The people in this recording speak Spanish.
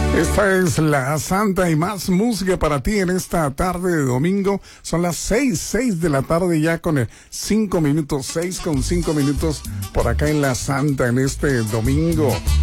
Esta es la Santa y más música para ti en esta tarde de domingo. Son las 6 de la tarde ya con 5 minutos, 6 con 5 minutos por acá en la Santa en este domingo.